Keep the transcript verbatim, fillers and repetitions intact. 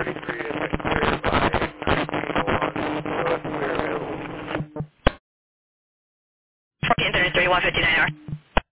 forty-three has been cleared by nineteen oh one, so it's clear available. fourteen thirty-three, one fifty-nine hours.